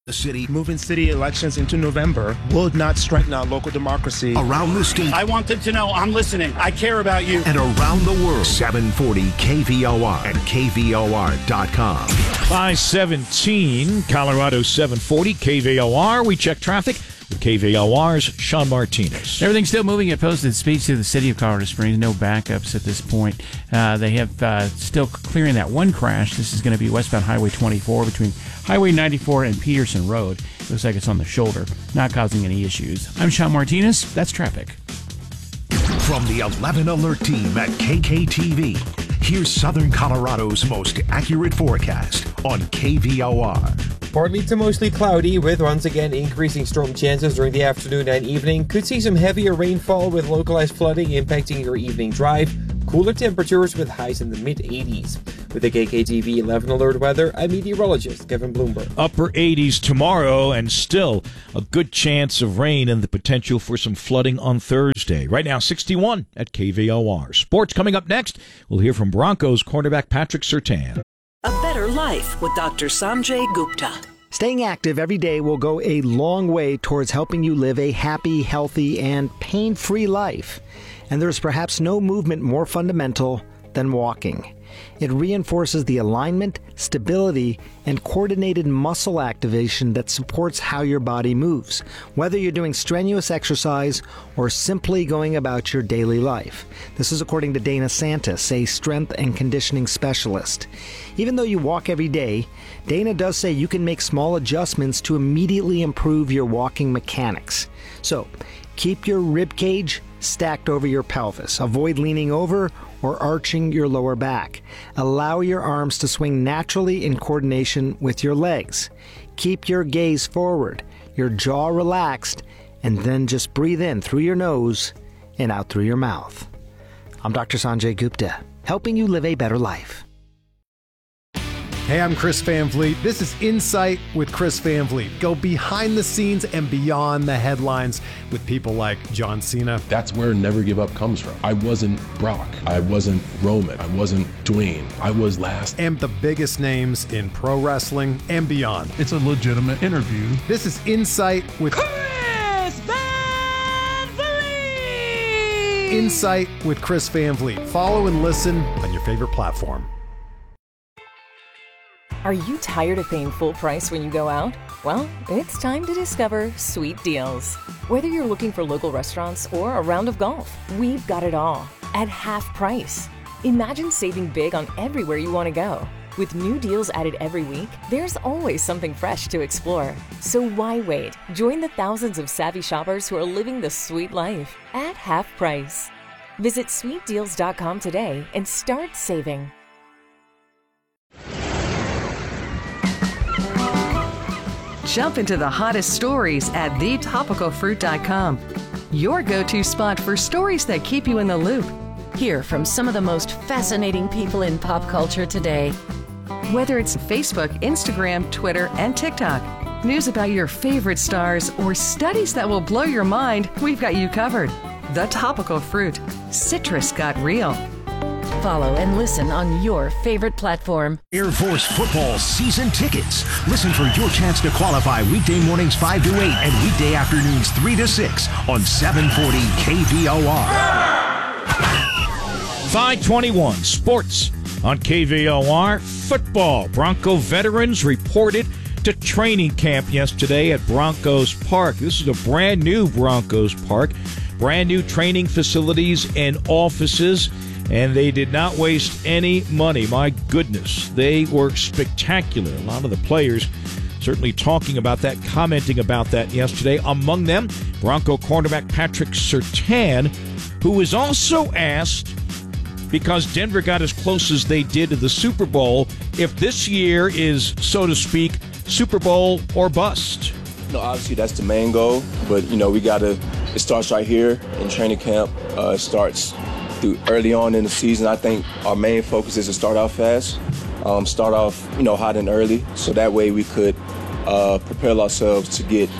The city. Moving city elections into November will not strengthen our local democracy. Around the state. I want them to know I'm listening. I care about you. And around the world. 740 KVOR and KVOR.com. 517, Colorado 740, KVOR. We check traffic with KVOR's Sean Martinez. Everything's still moving at posted speeds to the city of Colorado Springs. No backups at this point. They have still clearing that one crash. This is going to be westbound Highway 24 between Highway 94 and Peterson Road. Looks like it's on the shoulder, not causing any issues. I'm Sean Martinez. That's traffic. From the 11 Alert team at KKTV, here's Southern Colorado's most accurate forecast on KVOR. Partly to mostly cloudy with once again increasing storm chances during the afternoon and evening. Could see some heavier rainfall with localized flooding impacting your evening drive. Cooler temperatures with highs in the mid-80s. With the KKTV 11 Alert weather, I'm meteorologist Kevin Bloomberg. Upper 80s tomorrow and still a good chance of rain and the potential for some flooding on Thursday. Right now, 61 at KVOR. Sports coming up next. We'll hear from Broncos cornerback Patrick Surtain. A better life with Dr. Sanjay Gupta. Staying active every day will go a long way towards helping you live a happy, healthy, and pain-free life. And there's perhaps no movement more fundamental than walking. It reinforces the alignment, stability, and coordinated muscle activation that supports how your body moves, whether you're doing strenuous exercise or simply going about your daily life. This is according to Dana Santis, a strength and conditioning specialist. Even though you walk every day, Dana does say you can make small adjustments to immediately improve your walking mechanics. So, keep your rib cage stacked over your pelvis. Avoid leaning over or arching your lower back. Allow your arms to swing naturally in coordination with your legs. Keep your gaze forward, your jaw relaxed, and then just breathe in through your nose and out through your mouth. I'm Dr. Sanjay Gupta, helping you live a better life. Hey, I'm Chris Van Vliet. This is Insight with Chris Van Vliet. Go behind the scenes and beyond the headlines with people like John Cena. That's where Never Give Up comes from. I wasn't Brock. I wasn't Roman. I wasn't Dwayne. I was last. And the biggest names in pro wrestling and beyond. It's a legitimate interview. This is Insight with Chris Van Vliet. Insight with Chris Van Vliet. Follow and listen on your favorite platform. Are you tired of paying full price when you go out? Well, it's time to discover Sweet Deals. Whether you're looking for local restaurants or a round of golf, we've got it all at half price. Imagine saving big on everywhere you want to go. With new deals added every week, there's always something fresh to explore. So why wait? Join the thousands of savvy shoppers who are living the sweet life at half price. Visit sweetdeals.com today and start saving. Jump into the hottest stories at thetopicalfruit.com. Your go-to spot for stories that keep you in the loop. Hear from some of the most fascinating people in pop culture today. Whether it's Facebook, Instagram, Twitter, and TikTok, news about your favorite stars, or studies that will blow your mind, we've got you covered. The Topical Fruit. Citrus got real. Follow and listen on your favorite platform. Air Force football season tickets. Listen for your chance to qualify weekday mornings 5 to 8 and weekday afternoons 3 to 6 on 740 KVOR. 521 Sports on KVOR. Football. Bronco veterans reported to training camp yesterday at Broncos Park. This is a brand new Broncos Park. Brand new training facilities and offices. And they did not waste any money. My goodness, they were spectacular. A lot of the players certainly talking about that, commenting about that yesterday. Among them, Bronco cornerback Patrick Surtain, who was also asked, because Denver got as close as they did to the Super Bowl, if this year is, so to speak, Super Bowl or bust. Obviously that's the main goal, but it starts right here in training camp. It starts through early on in the season. I think our main focus is to start off fast, start off, hot and early, so that way we could prepare ourselves to get,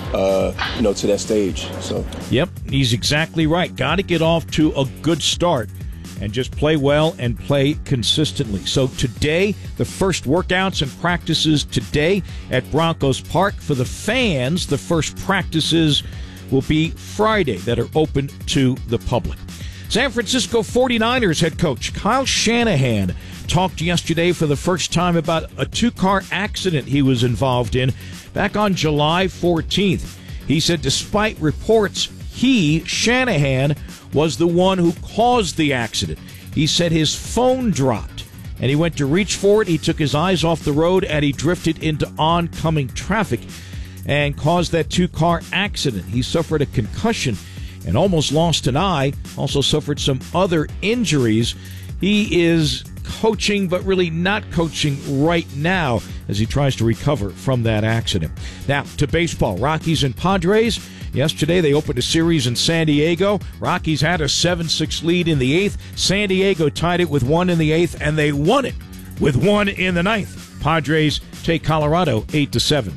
to that stage. So. Yep, he's exactly right. Got to get off to a good start. and just play well and play consistently. So today, the first workouts and practices today at Broncos Park. For the fans, the first practices will be Friday that are open to the public. San Francisco 49ers head coach Kyle Shanahan talked yesterday for the first time about a two-car accident he was involved in back on July 14th. He said despite reports, Shanahan, was the one who caused the accident. He said his phone dropped, and he went to reach for it. He took his eyes off the road, and he drifted into oncoming traffic and caused that two-car accident. He suffered a concussion and almost lost an eye, also suffered some other injuries. He is coaching, but really not coaching right now as he tries to recover from that accident. Now, to baseball. Rockies and Padres. Yesterday, they opened a series in San Diego. Rockies had a 7-6 lead in the 8th. San Diego tied it with 1 in the 8th, and they won it with 1 in the 9th. Padres take Colorado 8-7.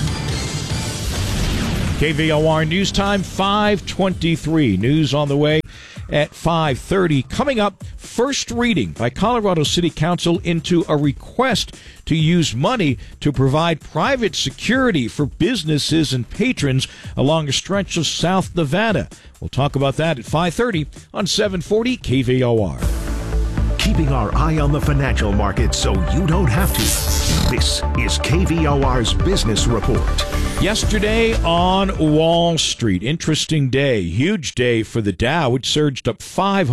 KVOR News Time, 5:23. News on the way at 5:30. Coming up, first reading by Colorado City Council into a request to use money to provide private security for businesses and patrons along a stretch of South Nevada. We'll talk about that at 5:30 on 740 KVOR. Keeping our eye on the financial markets so you don't have to. This is KVOR's Business Report. Yesterday on Wall Street, interesting day, huge day for the Dow, which surged up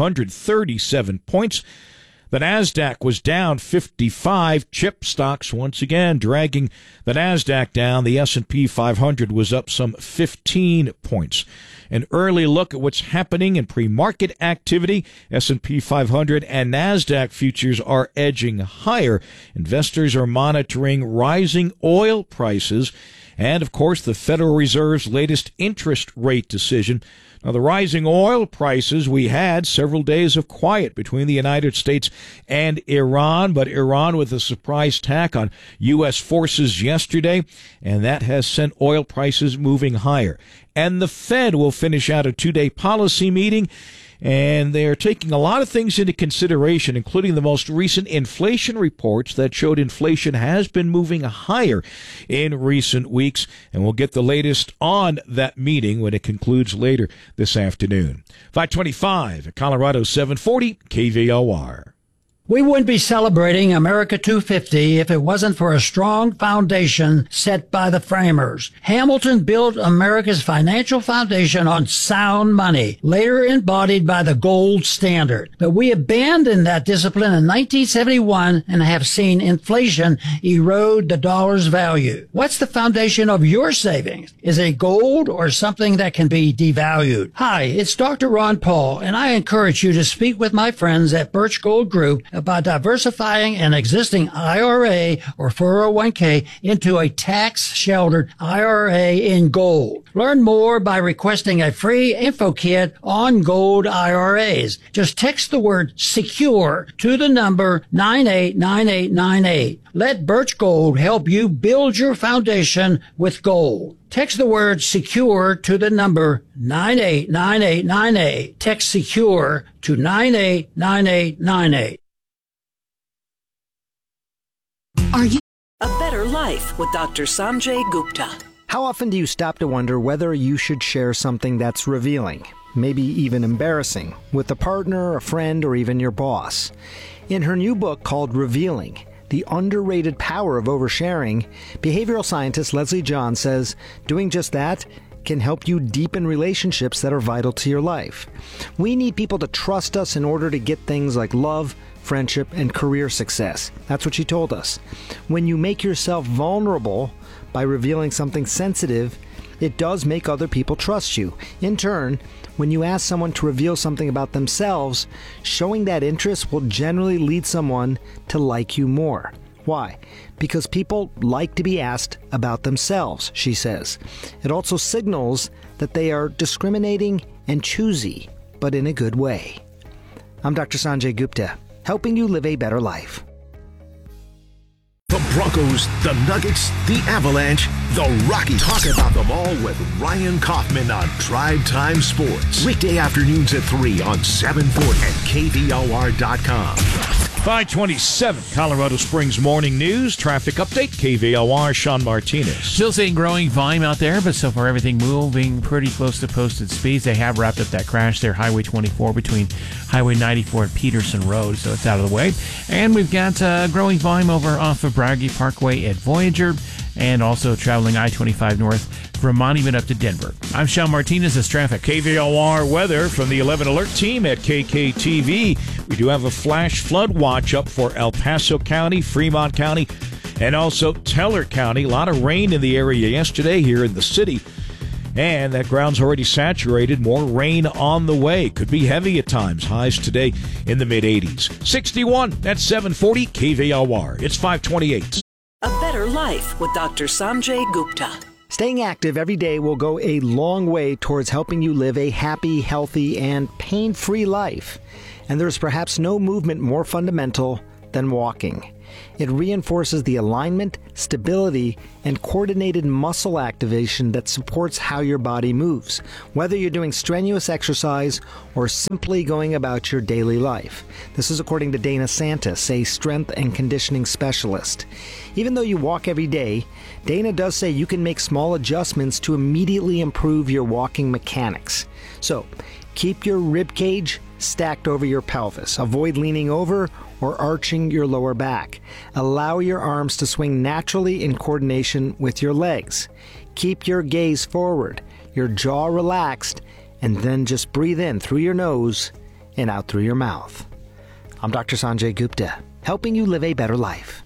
537 points. The NASDAQ was down 55. Chip stocks once again dragging the NASDAQ down. The S&P 500 was up some 15 points. An early look at what's happening in pre-market activity. S&P 500 and NASDAQ futures are edging higher. Investors are monitoring rising oil prices and, of course, the Federal Reserve's latest interest rate decision. Now, the rising oil prices, we had several days of quiet between the United States and Iran, but Iran with a surprise attack on U.S. forces yesterday, and that has sent oil prices moving higher. And the Fed will finish out a two-day policy meeting, and they are taking a lot of things into consideration, including the most recent inflation reports that showed inflation has been moving higher in recent weeks. And we'll get the latest on that meeting when it concludes later this afternoon. 5:25 at Colorado 740 KVOR. We wouldn't be celebrating America 250 if it wasn't for a strong foundation set by the framers. Hamilton built America's financial foundation on sound money, later embodied by the gold standard. But we abandoned that discipline in 1971 and have seen inflation erode the dollar's value. What's the foundation of your savings? Is it gold or something that can be devalued? Hi, it's Dr. Ron Paul, and I encourage you to speak with my friends at Birch Gold Group about diversifying an existing IRA or 401k into a tax-sheltered IRA in gold. Learn more by requesting a free info kit on gold IRAs. Just text the word SECURE to the number 989898. Let Birch Gold help you build your foundation with gold. Text the word SECURE to the number 989898. Text SECURE to 989898. Are you a better life with Dr. Sanjay Gupta? How often do you stop to wonder whether you should share something that's revealing, maybe even embarrassing, with a partner, a friend, or even your boss? In her new book called Revealing, The Underrated Power of Oversharing, behavioral scientist Leslie John says doing just that can help you deepen relationships that are vital to your life. We need people to trust us in order to get things like love, friendship, and career success. That's what she told us. When you make yourself vulnerable by revealing something sensitive, it does make other people trust you. In turn, when you ask someone to reveal something about themselves, showing that interest will generally lead someone to like you more. Why? Because people like to be asked about themselves, she says. It also signals that they are discriminating and choosy, but in a good way. I'm Dr. Sanjay Gupta, helping you live a better life. The Broncos, the Nuggets, the Avalanche, the Rockies. Talk about them all with Ryan Kaufman on Drive Time Sports. Weekday afternoons at 3 on 740 and KVOR.com. 527 Colorado Springs Morning News. Traffic update. KVOR, Sean Martinez. Still seeing growing volume out there, but so far everything moving pretty close to posted speeds. They have wrapped up that crash there, Highway 24 between Highway 94 and Peterson Road, so it's out of the way. And we've got growing volume over off of Braggie Parkway at Voyager, and also traveling I-25 north from Monument up to Denver. I'm Sean Martinez. This traffic. KVOR weather from the 11 Alert team at KKTV. We do have a flash flood watch up for El Paso County, Fremont County, and also Teller County. A lot of rain in the area yesterday here in the city, and that ground's already saturated. More rain on the way. Could be heavy at times. Highs today in the mid-80s. 61, that's 740 KVOR. It's 528. A better life with Dr. Sanjay Gupta. Staying active every day will go a long way towards helping you live a happy, healthy, and pain-free life. And there's perhaps no movement more fundamental than walking. It reinforces the alignment, stability, and coordinated muscle activation that supports how your body moves, whether you're doing strenuous exercise or simply going about your daily life. This is according to Dana Santis, a strength and conditioning specialist. Even though you walk every day, Dana does say you can make small adjustments to immediately improve your walking mechanics. So, keep your rib cage stacked over your pelvis. Avoid leaning over or arching your lower back. Allow your arms to swing naturally in coordination with your legs. Keep your gaze forward, your jaw relaxed, and then just breathe in through your nose and out through your mouth. I'm Dr. Sanjay Gupta, helping you live a better life.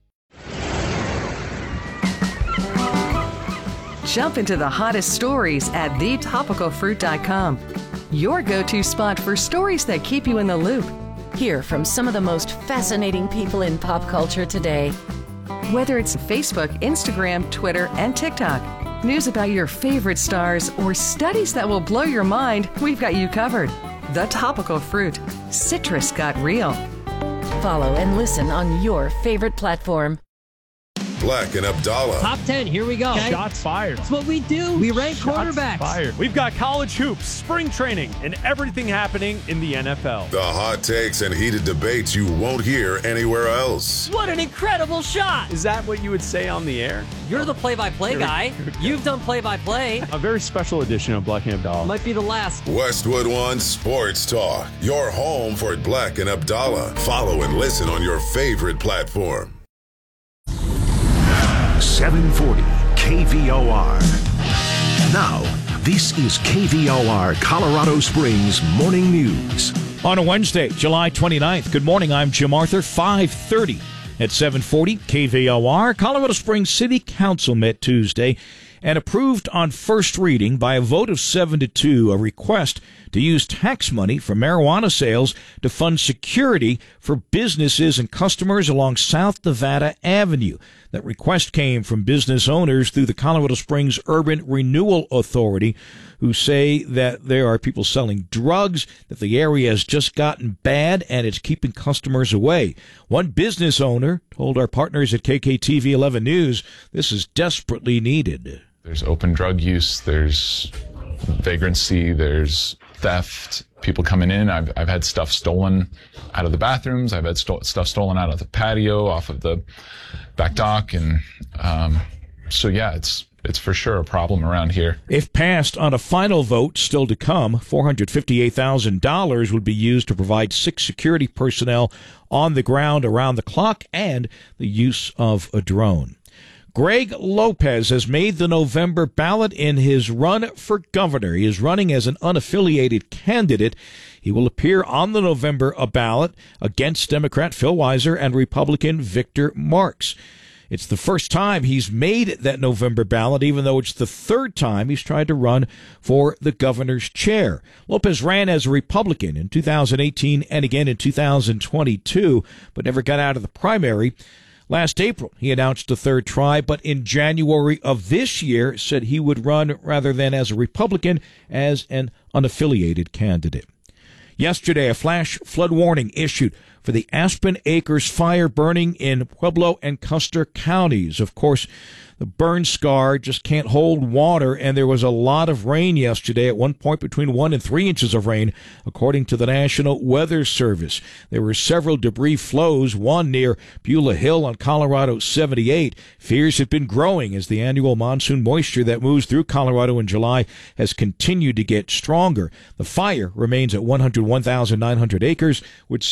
Jump into the hottest stories at thetopicalfruit.com. Your go-to spot for stories that keep you in the loop. Hear from some of the most fascinating people in pop culture today. Whether it's Facebook, Instagram, Twitter, and TikTok, news about your favorite stars, or studies that will blow your mind, we've got you covered. The Topical Fruit. Citrus got real. Follow and listen on your favorite platform. Black and Abdallah. Top 10, here we go. Okay. Shots fired. That's what we do. We rank quarterbacks. Fired. We've got college hoops, spring training, and everything happening in the NFL. The hot takes and heated debates you won't hear anywhere else. What an incredible shot. Is that what you would say on the air? You're the play-by-play guy. You've done play-by-play. A very special edition of Black and Abdallah. Might be the last. Westwood One Sports Talk. Your home for Black and Abdallah. Follow and listen on your favorite platform. 740 KVOR. Now, this is KVOR Colorado Springs Morning News. On a Wednesday, July 29th. Good morning, I'm Jim Arthur. 5:30 at 740 KVOR. Colorado Springs City Council met Tuesday and approved on first reading by a vote of 7-2 a request to use tax money from marijuana sales to fund security for businesses and customers along South Nevada Avenue. That request came from business owners through the Colorado Springs Urban Renewal Authority, who say that there are people selling drugs, that the area has just gotten bad, and it's keeping customers away. One business owner told our partners at KKTV 11 News this is desperately needed. There's open drug use, there's vagrancy, there's theft, people coming in. I've had stuff stolen out of the bathrooms. I've had stuff stolen out of the patio, off of the back dock. And so, yeah, it's for sure a problem around here. If passed on a final vote still to come, $458,000 would be used to provide 6 security personnel on the ground around the clock and the use of a drone. Greg Lopez has made the November ballot in his run for governor. He is running as an unaffiliated candidate. He will appear on the November ballot against Democrat Phil Weiser and Republican Victor Marks. It's the first time he's made that November ballot, even though it's the third time he's tried to run for the governor's chair. Lopez ran as a Republican in 2018 and again in 2022, but never got out of the primary. Last April, he announced a third try, but in January of this year said he would run rather than as a Republican, as an unaffiliated candidate. Yesterday, a flash flood warning issued for the Aspen Acres fire burning in Pueblo and Custer counties. Of course, the burn scar just can't hold water, and there was a lot of rain yesterday, at one point between 1 and 3 inches of rain, according to the National Weather Service. There were several debris flows, one near Beulah Hill on Colorado 78. Fears have been growing as the annual monsoon moisture that moves through Colorado in July has continued to get stronger. The fire remains at 101,900 acres with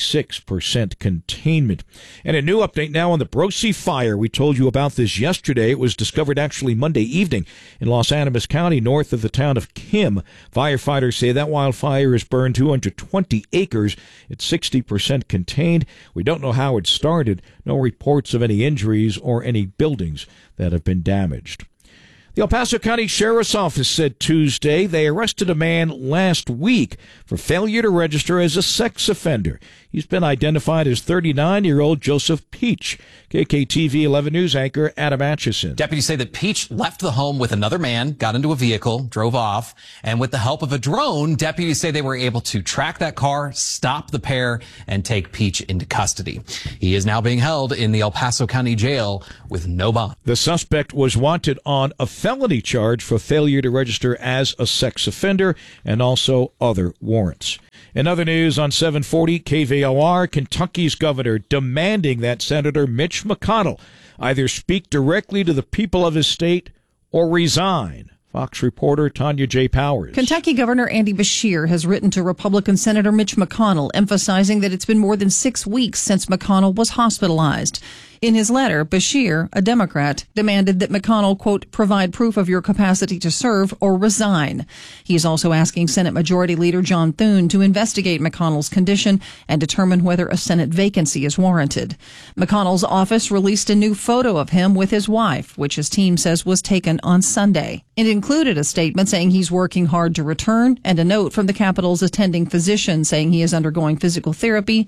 66% containment. And a new update now on the Brosey fire. We told you about this yesterday. It was discovered actually Monday evening in Los Animas County, north of the town of Kim. Firefighters say that wildfire has burned 220 acres. It's 60% contained. We don't know how it started. No reports of any injuries or any buildings that have been damaged. The El Paso County Sheriff's Office said Tuesday they arrested a man last week for failure to register as a sex offender. He's been identified as 39-year-old Joseph Peach. KKTV 11 News anchor Adam Atchison. Deputies say that Peach left the home with another man, got into a vehicle, drove off, and with the help of a drone, deputies say they were able to track that car, stop the pair, and take Peach into custody. He is now being held in the El Paso County Jail with no bond. The suspect was wanted on a felony charge for failure to register as a sex offender and also other warrants. In other news on 740 KVOR, Kentucky's governor demanding that Senator Mitch McConnell either speak directly to the people of his state or resign. Fox reporter Tanya J. Powers. Kentucky Governor Andy Beshear has written to Republican Senator Mitch McConnell, emphasizing that it's been more than 6 weeks since McConnell was hospitalized. In his letter, Beshear, a Democrat, demanded that McConnell, quote, provide proof of your capacity to serve or resign. He is also asking Senate Majority Leader John Thune to investigate McConnell's condition and determine whether a Senate vacancy is warranted. McConnell's office released a new photo of him with his wife, which his team says was taken on Sunday. It included a statement saying he's working hard to return and a note from the Capitol's attending physician saying he is undergoing physical therapy.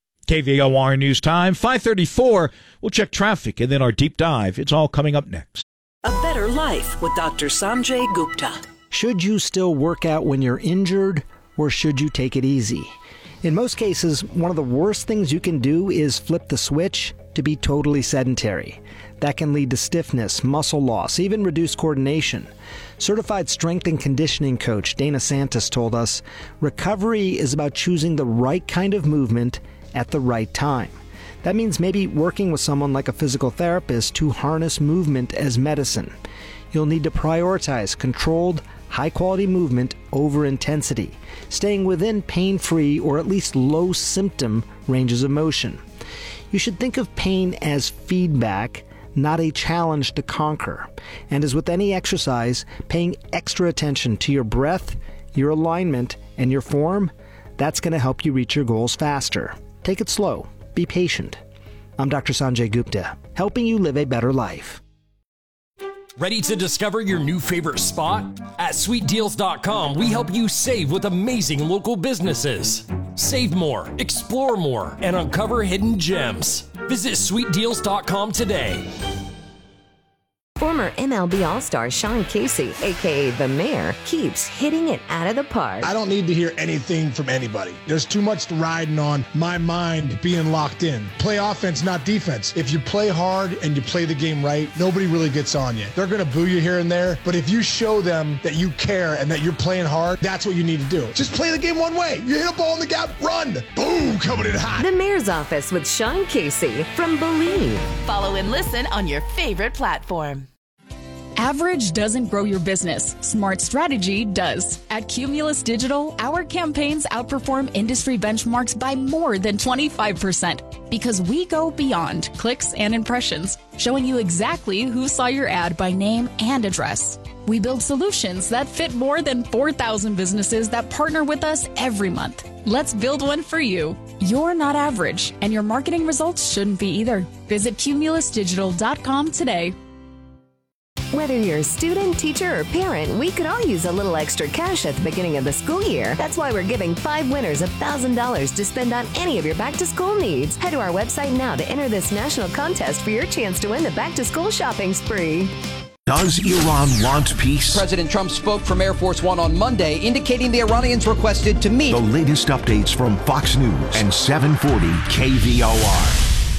KVOR News Time, 5:34. We'll check traffic and then our deep dive. It's all coming up next. A Better Life with Dr. Sanjay Gupta. Should you still work out when you're injured, or should you take it easy? In most cases, one of the worst things you can do is flip the switch to be totally sedentary. That can lead to stiffness, muscle loss, even reduced coordination. Certified strength and conditioning coach Dana Santos told us, recovery is about choosing the right kind of movement at the right time. That means maybe working with someone like a physical therapist to harness movement as medicine. You'll need to prioritize controlled, high-quality movement over intensity, staying within pain-free or at least low-symptom ranges of motion. You should think of pain as feedback, not a challenge to conquer. And as with any exercise, paying extra attention to your breath, your alignment, and your form, that's going to help you reach your goals faster. Take it slow. Be patient. I'm Dr. Sanjay Gupta, helping you live a better life. Ready to discover your new favorite spot? At SweetDeals.com, we help you save with amazing local businesses. Save more, explore more, and uncover hidden gems. Visit SweetDeals.com today. Former MLB All-Star Sean Casey, a.k.a. The Mayor, keeps hitting it out of the park. I don't need to hear anything from anybody. There's too much riding on my mind being locked in. Play offense, not defense. If you play hard and you play the game right, nobody really gets on you. They're going to boo you here and there, but if you show them that you care and that you're playing hard, that's what you need to do. Just play the game one way. You hit a ball in the gap, run. Boom, coming in hot. The Mayor's Office with Sean Casey from Believe. Follow and listen on your favorite platform. Average doesn't grow your business. Smart strategy does. At Cumulus Digital, our campaigns outperform industry benchmarks by more than 25% because we go beyond clicks and impressions, showing you exactly who saw your ad by name and address. We build solutions that fit more than 4,000 businesses that partner with us every month. Let's build one for you. You're not average, and your marketing results shouldn't be either. Visit cumulusdigital.com today. Whether you're a student, teacher, or parent, we could all use a little extra cash at the beginning of the school year. That's why we're giving 5 winners $1,000 to spend on any of your back-to-school needs. Head to our website now to enter this national contest for your chance to win the back-to-school shopping spree. Does Iran want peace? President Trump spoke from Air Force One on Monday, indicating the Iranians requested to meet. The latest updates from Fox News and 740 KVOR.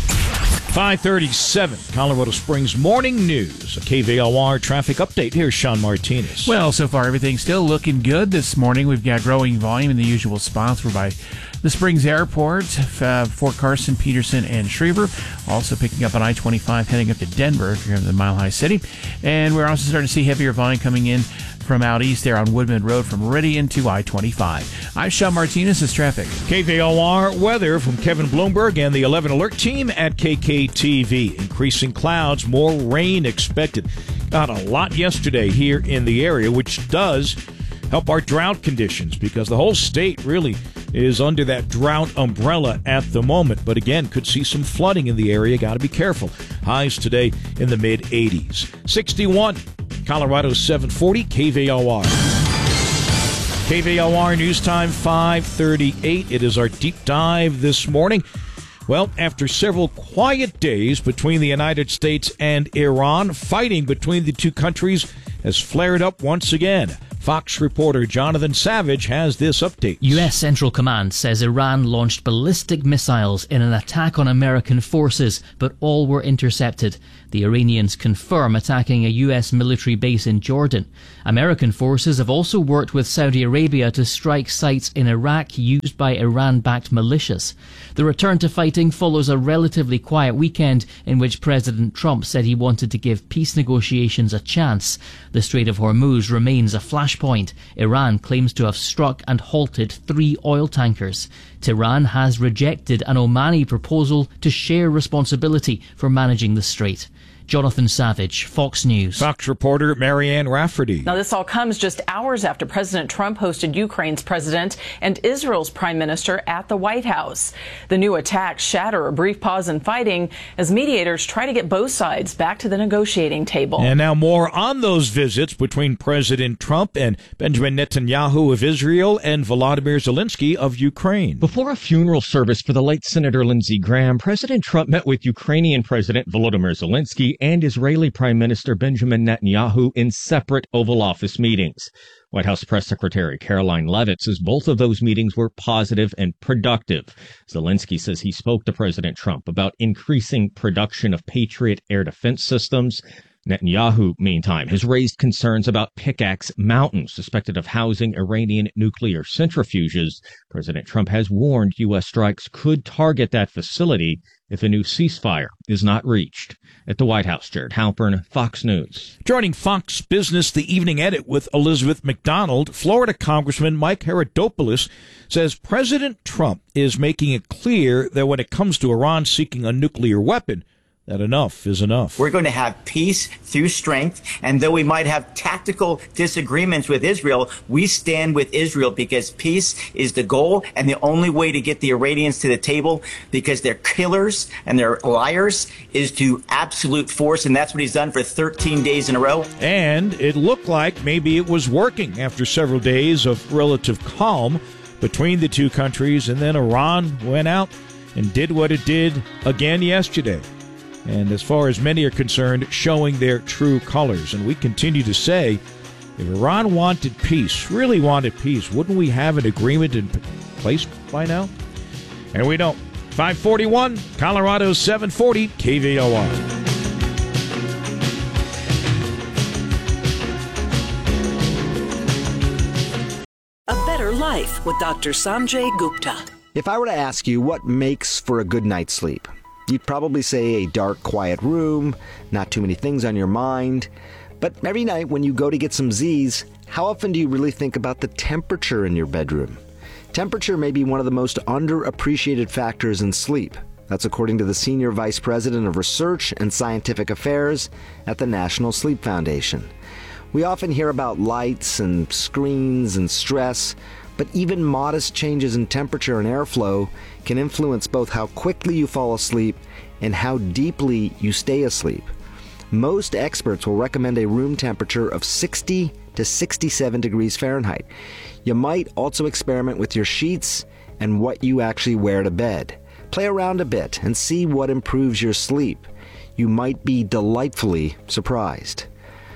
537, Colorado Springs Morning News. A KVOR traffic update. Here's Sean Martinez. Well, so far everything's still looking good this morning. We've got growing volume in the usual spots. We're by the Springs Airport, Fort Carson, Peterson, and Schriever. Also picking up on I-25 heading up to Denver if you're in the Mile High City. And we're also starting to see heavier volume coming in from out east there on Woodman Road from Meridian to I-25. I'm Sean Martinez. This is traffic. KVOR weather from Kevin Bloomberg and the 11 Alert team at KKTV. Increasing clouds, more rain expected. Got a lot yesterday here in the area, which does help our drought conditions because the whole state really is under that drought umbrella at the moment. But again, could see some flooding in the area. Got to be careful. Highs today in the mid-80s. 61. Colorado 740 KVOR. KVOR News Time 5:38. It is our deep dive this morning. Well, after several quiet days between the United States and Iran, fighting between the two countries has flared up once again. Fox reporter Jonathan Savage has this update. U.S. Central Command says Iran launched ballistic missiles in an attack on American forces, but all were intercepted. The Iranians confirm attacking a U.S. military base in Jordan. American forces have also worked with Saudi Arabia to strike sites in Iraq used by Iran-backed militias. The return to fighting follows a relatively quiet weekend in which President Trump said he wanted to give peace negotiations a chance. The Strait of Hormuz remains a flashpoint. Iran claims to have struck and halted 3 oil tankers. Tehran has rejected an Omani proposal to share responsibility for managing the strait. Jonathan Savage, Fox News. Fox reporter Marianne Rafferty. Now, this all comes just hours after President Trump hosted Ukraine's president and Israel's prime minister at the White House. The new attacks shatter a brief pause in fighting as mediators try to get both sides back to the negotiating table. And now more on those visits between President Trump and Benjamin Netanyahu of Israel and Volodymyr Zelensky of Ukraine. Before a funeral service for the late Senator Lindsey Graham, President Trump met with Ukrainian President Volodymyr Zelensky and Israeli Prime Minister Benjamin Netanyahu in separate Oval Office meetings. White House Press Secretary Caroline Leavitt says both of those meetings were positive and productive. Zelensky says he spoke to President Trump about increasing production of Patriot air defense systems. Netanyahu, meantime, has raised concerns about Pickaxe Mountain, suspected of housing Iranian nuclear centrifuges. President Trump has warned U.S. strikes could target that facility if a new ceasefire is not reached. At the White House, Jared Halpern, Fox News. Joining Fox Business, the Evening Edit with Elizabeth McDonald, Florida Congressman Mike Herodopoulos says President Trump is making it clear that when it comes to Iran seeking a nuclear weapon, that enough is enough. We're going to have peace through strength, and though we might have tactical disagreements with Israel, we stand with Israel because peace is the goal and the only way to get the Iranians to the table, because they're killers and they're liars, is to absolute force, and that's what he's done for 13 days in a row. And it looked like maybe it was working after several days of relative calm between the two countries, and then Iran went out and did what it did again yesterday. And as far as many are concerned, showing their true colors. And we continue to say, if Iran wanted peace, really wanted peace, wouldn't we have an agreement in place by now? And we don't. 541, Colorado 740, KVOR. A Better Life with Dr. Sanjay Gupta. If I were to ask you what makes for a good night's sleep, you'd probably say a dark, quiet room, not too many things on your mind. But every night when you go to get some Z's, how often do you really think about the temperature in your bedroom? Temperature may be one of the most underappreciated factors in sleep. That's according to the Senior Vice President of Research and Scientific Affairs at the National Sleep Foundation. We often hear about lights and screens and stress, but even modest changes in temperature and airflow can influence both how quickly you fall asleep and how deeply you stay asleep. Most experts will recommend a room temperature of 60 to 67 degrees Fahrenheit. You might also experiment with your sheets and what you actually wear to bed. Play around a bit and see what improves your sleep. You might be delightfully surprised.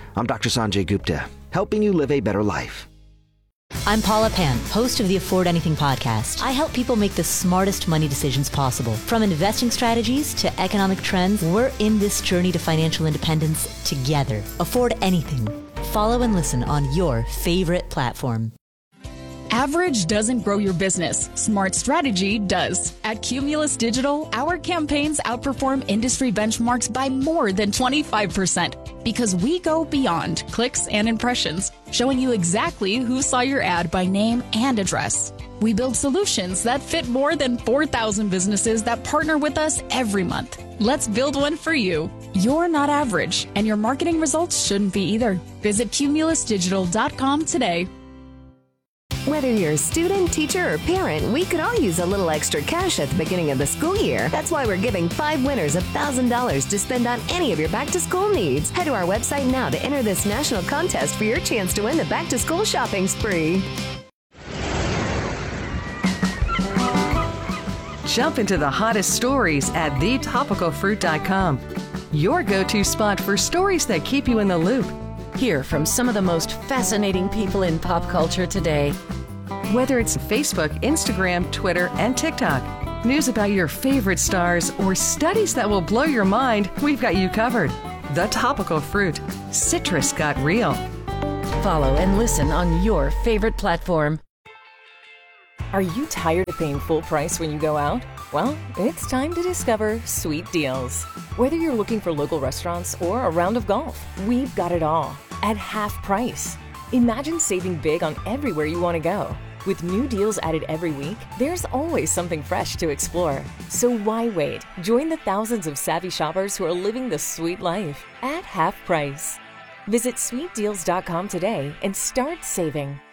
I'm Dr. Sanjay Gupta, helping you live a better life. I'm Paula Pan, host of the Afford Anything podcast. I help people make the smartest money decisions possible. From investing strategies to economic trends, we're in this journey to financial independence together. Afford Anything. Follow and listen on your favorite platform. Average doesn't grow your business. Smart strategy does. At Cumulus Digital, our campaigns outperform industry benchmarks by more than 25% because we go beyond clicks and impressions, showing you exactly who saw your ad by name and address. We build solutions that fit more than 4,000 businesses that partner with us every month. Let's build one for you. You're not average, and your marketing results shouldn't be either. Visit cumulusdigital.com today. Whether you're a student, teacher, or parent, we could all use a little extra cash at the beginning of the school year. That's why we're giving 5 winners $1,000 to spend on any of your back-to-school needs. Head to our website now to enter this national contest for your chance to win the back-to-school shopping spree. Jump into the hottest stories at thetopicalfruit.com. Your go-to spot for stories that keep you in the loop. Hear from some of the most fascinating people in pop culture today. Whether it's Facebook, Instagram, Twitter, and TikTok, news about your favorite stars, or studies that will blow your mind, we've got you covered. The Topical Fruit. Citrus got real. Follow and listen on your favorite platform. Are you tired of paying full price when you go out? Well, it's time to discover Sweet Deals. Whether you're looking for local restaurants or a round of golf, we've got it all at half price. Imagine saving big on everywhere you want to go. With new deals added every week, there's always something fresh to explore. So why wait? Join the thousands of savvy shoppers who are living the sweet life at half price. Visit sweetdeals.com today and start saving.